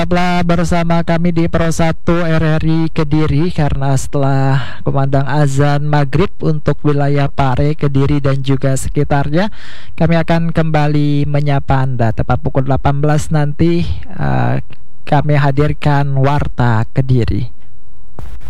Tetaplah bersama kami di Pro 1 RRI Kediri, karena setelah kumandang azan maghrib untuk wilayah Pare, Kediri dan juga sekitarnya, kami akan kembali menyapa Anda. Tepat pukul 18 nanti kami hadirkan Warta Kediri.